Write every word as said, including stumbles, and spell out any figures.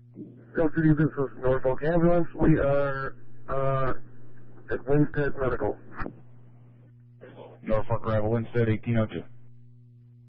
Good evening, this is Norfolk Ambulance. We are uh, at Winstead Medical. Norfolk Arrival, Winstead, eighteen oh two.